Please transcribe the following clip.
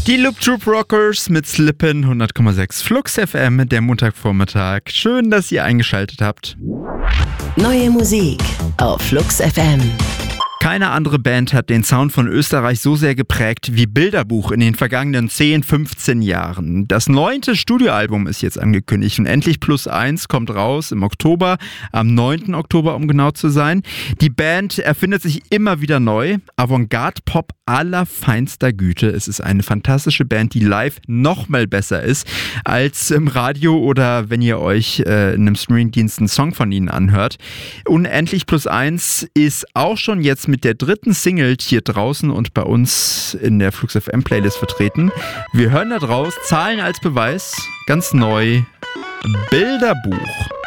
Die Loop Troop Rockers mit Slippin' 100,6 Flux FM, der Montagvormittag. Schön, dass ihr eingeschaltet habt. Neue Musik auf Flux FM. Keine andere Band hat den Sound von Österreich so sehr geprägt wie Bilderbuch in den vergangenen 10, 15 Jahren. Das 9. Studioalbum ist jetzt angekündigt und Endlich +1 kommt raus im Oktober, am 9. Oktober, um genau zu sein. Die Band erfindet sich immer wieder neu. Avantgarde-Pop allerfeinster Güte. Es ist eine fantastische Band, die live noch mal besser ist als im Radio oder wenn ihr euch in einem Streamingdienst einen Song von ihnen anhört. Und Endlich +1 ist auch schon jetzt mit der 3. Single hier draußen und bei uns in der Flux FM Playlist vertreten. Wir hören da draus, Zahlen als Beweis, ganz neu, Bilderbuch.